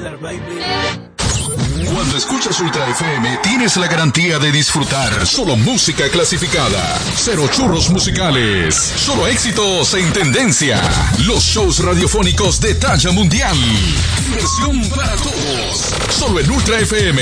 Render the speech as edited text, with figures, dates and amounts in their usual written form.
Cuando escuchas Ultra FM, tienes la garantía de disfrutar solo música clasificada. Cero churros musicales. Solo éxitos en tendencia. Los shows radiofónicos de talla mundial. Diversión para todos. Solo en Ultra FM.